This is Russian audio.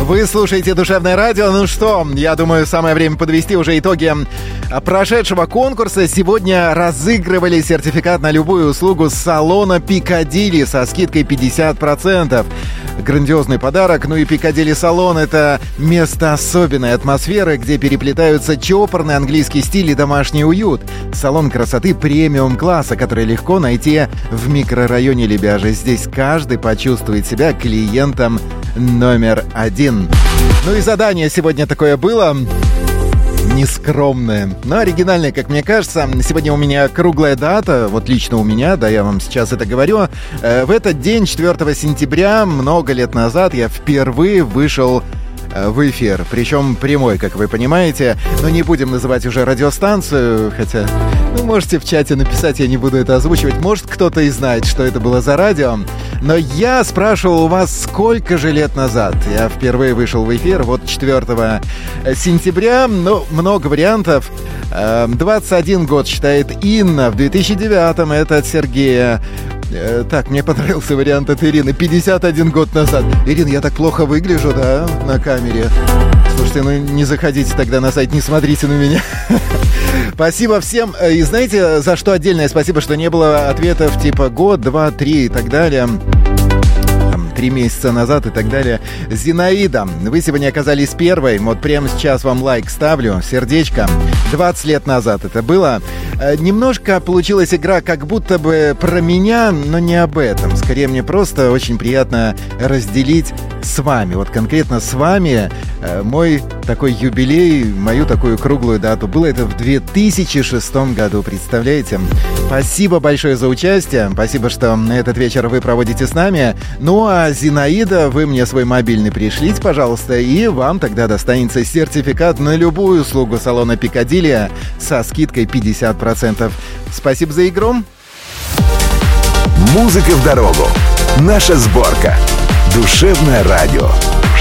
Вы слушаете «Душевное радио». Ну что, я думаю, самое время подвести уже итоги прошедшего конкурса. Сегодня разыгрывали сертификат на любую услугу салона «Пикадилли» со скидкой 50%. Грандиозный подарок. Ну и «Пикадилли Салон» — это место особенной атмосферы, где переплетаются чопорный английский стиль и домашний уют. Салон красоты премиум-класса, который легко найти в микрорайоне Лебяжий. Здесь каждый почувствует себя клиентом номер один. Ну и задание сегодня такое было. Нескромное, но оригинальное, как мне кажется. Сегодня у меня круглая дата, вот лично у меня, да, я вам сейчас это говорю. В этот день, 4 сентября, много лет назад, я впервые вышел в эфир. Причем прямой, как вы понимаете. Но не будем называть уже радиостанцию, хотя, можете в чате написать, я не буду это озвучивать. Может, кто-то и знает, что это было за радио. Но я спрашивал у вас, сколько же лет назад я впервые вышел в эфир. Вот 4 сентября, много вариантов. 21 год считает Инна, в 2009-м это от Сергея. Так, мне понравился вариант от Ирины. 51 год назад. Ирина, я так плохо выгляжу, да, на камере? Слушайте, не заходите тогда на сайт, не смотрите на меня. Спасибо всем. И знаете, за что отдельное спасибо, что не было ответов типа год, 2, 3 и так далее. 3 месяца назад и так далее. Зинаида, вы сегодня оказались первой. Вот прямо сейчас вам лайк ставлю, сердечко. 20 лет назад это было. Немножко получилась игра как будто бы про меня, но не об этом. Скорее, мне просто очень приятно разделить с вами, вот конкретно с вами, мой такой юбилей, мою такую круглую дату. Было это в 2006 году, представляете? Спасибо большое за участие, спасибо, что этот вечер вы проводите с нами. Ну а Зинаида, вы мне свой мобильный пришлите, пожалуйста, и вам тогда достанется сертификат на любую услугу салона «Пикадилли» со скидкой 50%. Спасибо за игру. Музыка в дорогу. Наша сборка. Душевное радио.